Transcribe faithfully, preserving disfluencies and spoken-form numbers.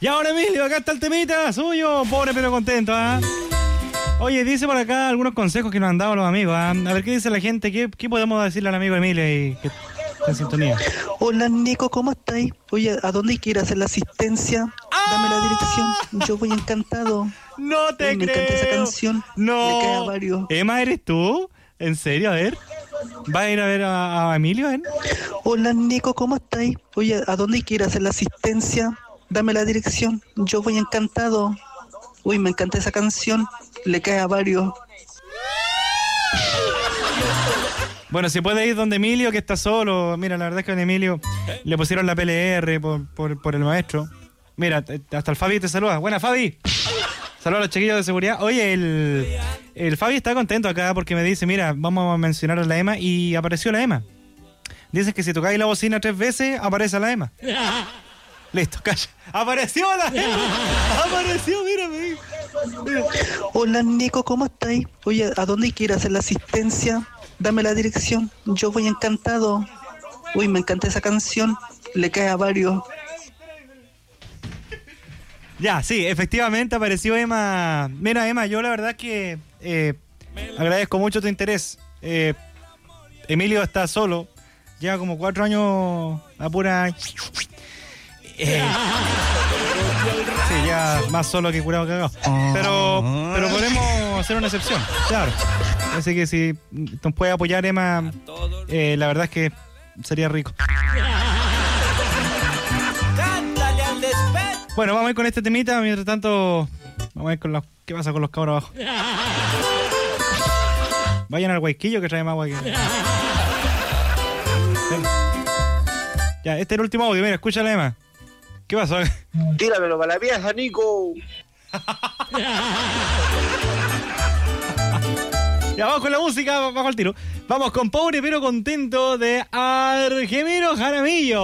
Y ahora, Emilio, acá está el temita suyo. Pobre pero contento, ¿ah? ¿eh? Oye, dice por acá algunos consejos que nos han dado los amigos, ¿ah? ¿eh? A ver qué dice la gente. ¿Qué, qué podemos decirle al amigo Emilio y que está en sintonía? Hola, Nico, ¿cómo estáis? Oye, ¿a dónde quieres hacer la asistencia? ¡Ah! Dame la dirección. Yo voy encantado. No te Uy, me creo. encanta esa canción. No. Me cae a varios. Emma, ¿eres tú? ¿En serio? A ver. ¿Vas a ir a ver a, a Emilio, eh? Hola, Nico, ¿cómo estáis? Oye, ¿a dónde quieres hacer la asistencia? Dame la dirección. Yo voy encantado. Uy, me encanta esa canción. Le cae a varios. Bueno, si puede ir donde Emilio, que está solo. Mira, la verdad es que a Emilio le pusieron la P L R por, por, por el maestro. Mira, hasta el Fabi te saluda. Buena, Fabi. Saludos a los chiquillos de seguridad. Oye, el, el Fabi está contento acá porque me dice, mira, vamos a mencionar a la Emma y apareció la Emma. Dicen que si tocáis la bocina tres veces, aparece la Emma. Listo, calla. ¡Apareció la Emma! ¡Apareció! Mírame. Mira. Hola, Nico, ¿cómo estáis? Oye, ¿a dónde quieres hacer la asistencia? Dame la dirección. Yo voy encantado. Uy, me encanta esa canción. Le cae a varios. Ya, sí, efectivamente apareció Emma. Mira, Emma, yo la verdad es que eh, agradezco mucho tu interés. Eh, Emilio está solo. Lleva como cuatro años a pura... Eh, sí, ya más solo que curado cagado. Pero, pero podemos hacer una excepción, claro. Así que si nos puede apoyar Emma, eh, la verdad es que sería rico. Bueno, vamos a ir con este temita. Mientras tanto, vamos a ir con los... ¿Qué pasa con los cabros abajo? Vayan al Guayquillo que trae más agua aquí. Ya, este es el último audio. Mira, escúchale, Emma. ¿Qué pasó? Tíramelo para la vieja, Nico. Ya, vamos con la música, bajo el tiro. Vamos con Pobre pero Contento de Argemiro Jaramillo.